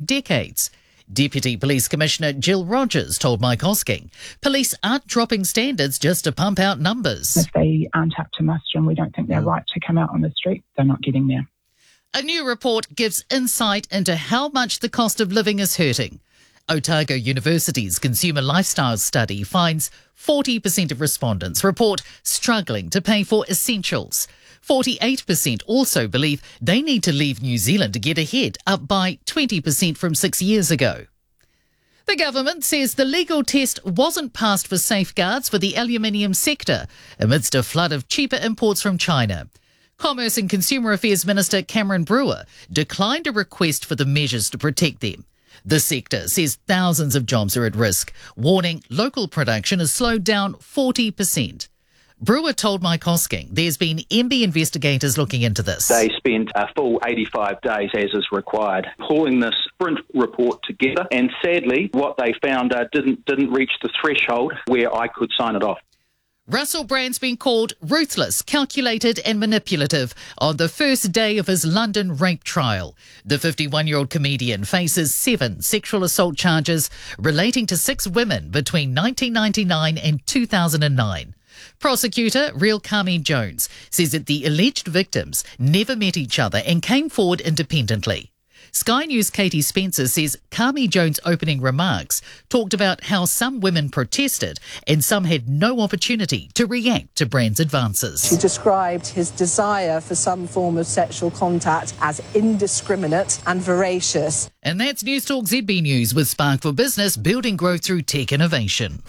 decades. Deputy Police Commissioner Jill Rogers told Mike Hosking police aren't dropping standards just to pump out numbers. If they aren't up to muster and we don't think they're right to come out on the street, they're not getting there. A new report gives insight into how much the cost of living is hurting. Otago University's Consumer Lifestyle Study finds 40% of respondents report struggling to pay for essentials. 48% also believe they need to leave New Zealand to get ahead, up by 20% from 6 years ago. The government says the legal test wasn't passed for safeguards for the aluminium sector amidst a flood of cheaper imports from China. Commerce and Consumer Affairs Minister Cameron Brewer declined a request for the measures to protect them. The sector says thousands of jobs are at risk, warning local production has slowed down 40%. Brewer told Mike Hosking there's been MB investigators looking into this. They spent a full 85 days, as is required, pulling this sprint report together, and sadly what they found didn't reach the threshold where I could sign it off. Russell Brand's been called ruthless, calculated and manipulative on the first day of his London rape trial. The 51-year-old comedian faces 7 sexual assault charges relating to 6 women between 1999 and 2009. Prosecutor Real Kami Jones says that the alleged victims never met each other and came forward independently. Sky News' Katie Spencer says Kami Jones' opening remarks talked about how some women protested and some had no opportunity to react to Brand's advances. She described his desire for some form of sexual contact as indiscriminate and voracious. And that's News Talk ZB News with Spark for Business, building growth through tech innovation.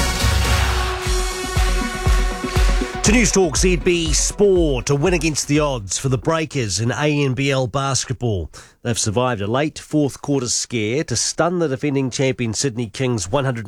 To News Talk ZB Sport, a win against the odds for the Breakers in ANBL basketball. They've survived a late fourth quarter scare to stun the defending champion Sydney Kings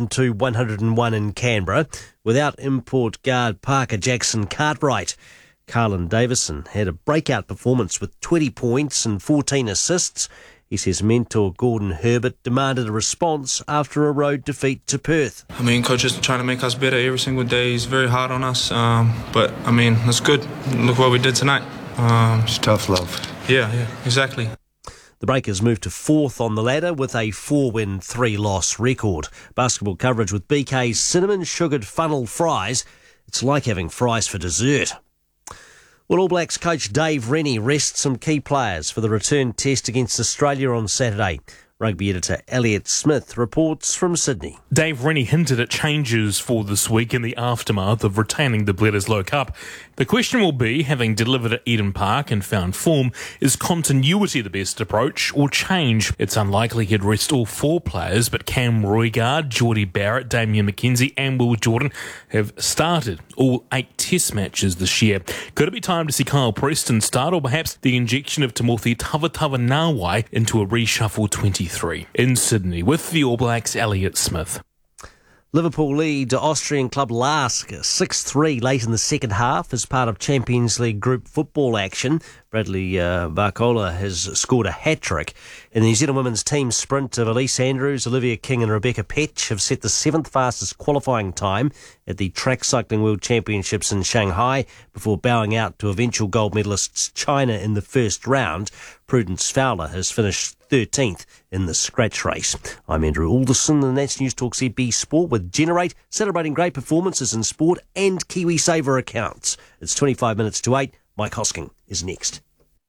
102-101 in Canberra without import guard Parker Jackson Cartwright. Carlin Davison had a breakout performance with 20 points and 14 assists. He says mentor Gordon Herbert demanded a response after a road defeat to Perth. I mean, coach is trying to make us better every single day. He's very hard on us, but I mean, it's good. Look what we did tonight. It's tough love. Yeah, exactly. The Breakers moved to 4th on the ladder with a 4-win, 3-loss record. Basketball coverage with BK's cinnamon sugared funnel fries. It's like having fries for dessert. Well, All Blacks coach Dave Rennie rests some key players for the return test against Australia on Saturday. Rugby editor Elliot Smith reports from Sydney. Dave Rennie hinted at changes for this week in the aftermath of retaining the Bledisloe Cup. The question will be, having delivered at Eden Park and found form, is continuity the best approach or change? It's unlikely he'd rest all 4 players, but Cam Roigard, Geordie Barrett, Damian McKenzie and Will Jordan have started all 8 test matches this year. Could it be time to see Kyle Preston start, or perhaps the injection of Timothy Tavatava-Nawai into a reshuffle 23? In Sydney, with the All Blacks, Elliot Smith. Liverpool lead Austrian club Lask 6-3 late in the second half as part of Champions League group football action. Bradley Barcola has scored a hat-trick. In the New Zealand women's team sprint, Elise Andrews, Olivia King and Rebecca Petch have set the 7th fastest qualifying time at the Track Cycling World Championships in Shanghai before bowing out to eventual gold medalists China in the first round. Prudence Fowler has finished 13th in the scratch race. I'm Andrew Alderson, and that's News Talk ZB Sport with Generate, celebrating great performances in sport and KiwiSaver accounts. It's 25 minutes to 8. Mike Hosking is next.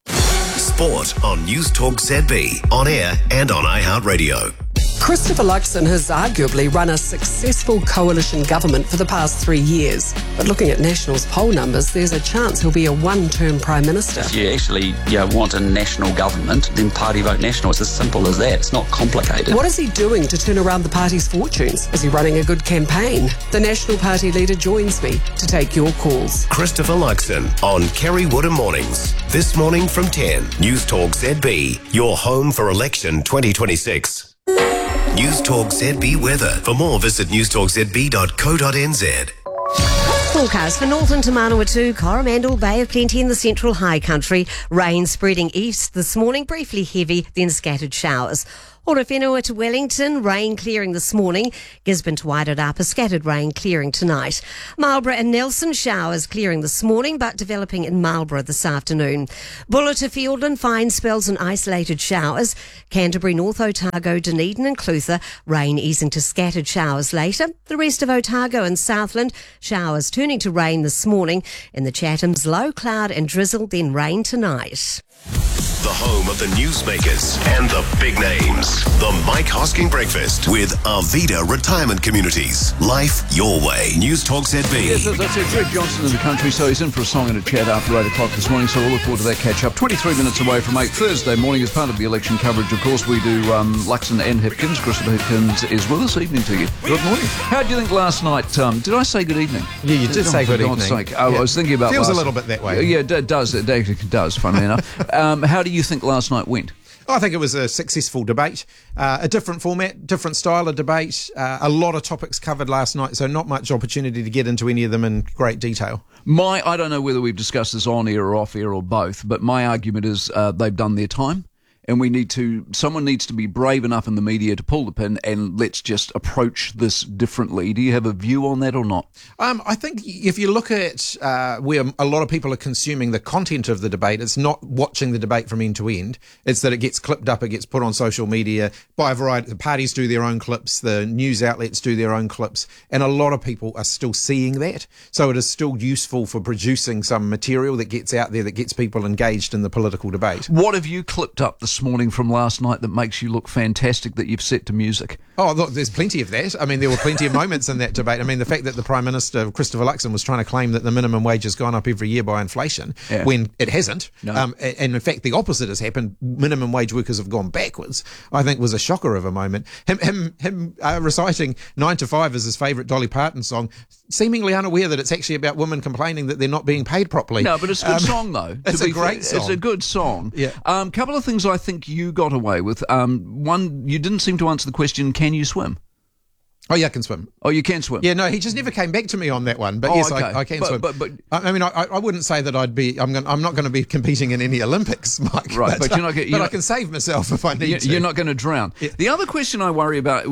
Sport on News Talk ZB, on air and on iHeartRadio. Christopher Luxon has arguably run a successful coalition government for the past 3 years. But looking at National's poll numbers, there's a chance he'll be a one-term Prime Minister. If you actually want a national government, then party vote National. It's as simple as that. It's not complicated. What is he doing to turn around the party's fortunes? Is he running a good campaign? The National Party leader joins me to take your calls. Christopher Luxon on Kerry Woodham Mornings. This morning from 10. News Talk ZB, your home for election 2026. News Talk ZB weather. For more, visit newstalkzb.co.nz. Forecast for Northern to Manawatu, Coromandel, Bay of Plenty in the central high country. Rain spreading east this morning, briefly heavy, then scattered showers. Ora whenua to Wellington, rain clearing this morning. Gisborne to Wairarapa, scattered rain clearing tonight. Marlborough and Nelson, showers clearing this morning but developing in Marlborough this afternoon. Buller to Fiordland, fine spells and isolated showers. Canterbury, North Otago, Dunedin and Clutha, rain easing to scattered showers later. The rest of Otago and Southland, showers turning to rain this morning. In the Chathams, low cloud and drizzle, then rain tonight. The home of the newsmakers and the big names. The Mike Hosking Breakfast with Arvida Retirement Communities. Life your way. News Talk ZB. Yes, as I said, Greg Johnson in the country, so he's in for a song and a chat after 8 o'clock this morning, so we'll look forward to that catch-up. 23 minutes away from 8 Thursday morning as part of the election coverage. Of course, we do Luxon and Hipkins. Christopher Hipkins is with us. Evening to you. Good morning. How do you think last night, did I say good evening? Yeah, you did say good evening. For God's sake. I was thinking about Feels a little bit that way. Yeah, it does. It does, funnily enough. How do you think last night went? I think it was a successful debate, a different format, different style of debate, a lot of topics covered last night, so not much opportunity to get into any of them in great detail. I don't know whether we've discussed this on air or off air or both, but my argument is they've done their time. And someone needs to be brave enough in the media to pull the pin and let's just approach this differently. Do you have a view on that or not? I think if you look at where a lot of people are consuming the content of the debate, it's not watching the debate from end to end. It's that it gets clipped up, it gets put on social media by a variety. The parties do their own clips, the news outlets do their own clips, and a lot of people are still seeing that. So it is still useful for producing some material that gets out there, that gets people engaged in the political debate. What have you clipped up this morning from last night that makes you look fantastic that you've set to music? Oh, look, there's plenty of that. I mean, there were plenty of moments in that debate. I mean, the fact that the Prime Minister, Christopher Luxon, was trying to claim that the minimum wage has gone up every year by inflation when it hasn't. No. And in fact, the opposite has happened. Minimum wage workers have gone backwards, I think was a shocker of a moment. Him reciting 9 to 5 as his favourite Dolly Parton song, seemingly unaware that it's actually about women complaining that they're not being paid properly. No, but it's a good song, though. It's a great song. It's a good song. Yeah. Couple of things I think you got away with. One, you didn't seem to answer the question, can you swim? Oh, yeah, I can swim. Oh, you can swim? Yeah, no, he just never came back to me on that one. But yes, okay. I can swim. But I mean, I wouldn't say that I'm not going to be competing in any Olympics, Mike. Right, but you're not. I can save myself if I need to. You're not going to drown. Yeah. The other question I worry about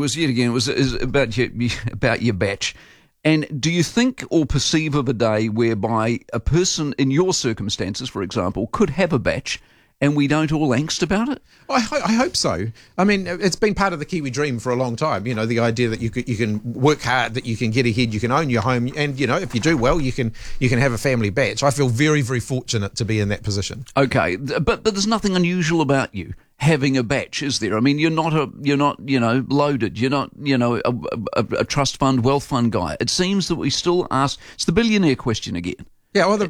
is about your batch. And do you think or perceive of a day whereby a person in your circumstances, for example, could have a batch and we don't all angst about it? I hope so. I mean, it's been part of the Kiwi dream for a long time. You know, the idea that you can work hard, that you can get ahead, you can own your home, and you know, if you do well, you can have a family batch. I feel very, very fortunate to be in that position. Okay, but there's nothing unusual about you having a batch, is there? I mean, you're not loaded. You're not a trust fund, wealth fund guy. It seems that we still ask. It's the billionaire question again. Yeah, well,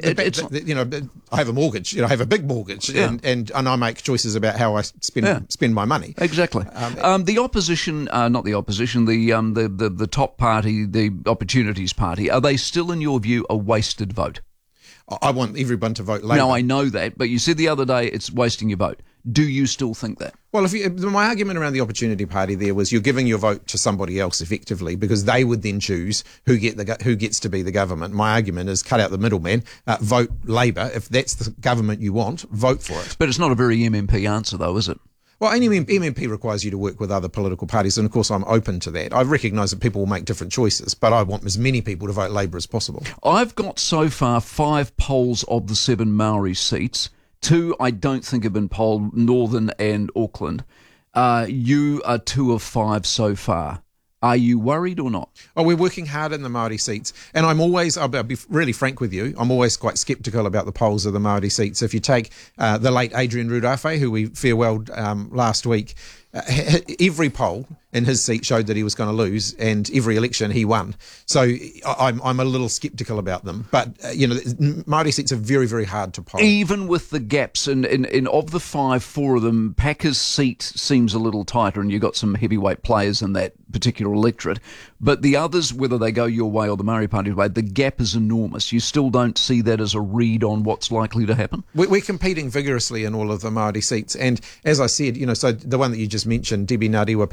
I have a mortgage. I have a big mortgage, and I make choices about how I spend my money. Exactly. The opposition, not the opposition, the top party, the Opportunities Party, are they still, in your view, a wasted vote? I want everyone to vote Labour. No, I know that, but you said the other day it's wasting your vote. Do you still think that? Well, my argument around the Opportunity Party there was you're giving your vote to somebody else effectively because they would then choose who gets to be the government. My argument is cut out the middleman, vote Labour. If that's the government you want, vote for it. But it's not a very MMP answer though, is it? Well, MMP requires you to work with other political parties, and of course I'm open to that. I recognise that people will make different choices, but I want as many people to vote Labour as possible. I've got so far 5 polls of the 7 Maori seats. 2 I don't think have been polled, Northern and Auckland. You are 2 of 5 so far. Are you worried or not? Oh, we're working hard in the Māori seats. And I'll be really frank with you, I'm always quite sceptical about the polls of the Māori seats. If you take the late Adrian Rudawhi, who we farewelled last week, every poll in his seat showed that he was going to lose, and every election he won. So I'm a little sceptical about them. But, Māori seats are very, very hard to poll. Even with the gaps, and of the 5, 4 of them, Packer's seat seems a little tighter, and you've got some heavyweight players in that particular electorate. But the others, whether they go your way or the Māori Party's way, the gap is enormous. You still don't see that as a read on what's likely to happen? We're competing vigorously in all of the Māori seats. And as I said, so the one that you just mentioned, Debbie Ngārewa Packer, stands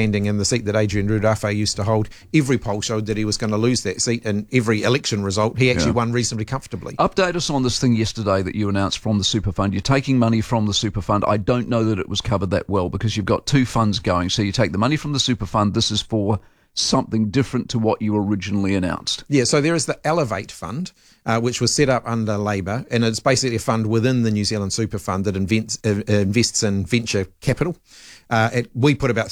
standing in the seat that Adrian Rudafe used to hold, every poll showed that he was going to lose that seat, and every election result, he actually won reasonably comfortably. Update us on this thing yesterday that you announced from the super fund. You're taking money from the super fund. I don't know that it was covered that well because you've got two funds going. So you take the money from the super fund. This is for something different to what you originally announced. Yeah, so there is the Elevate Fund, which was set up under Labour, and it's basically a fund within the New Zealand Super Fund that invests in venture capital. We put about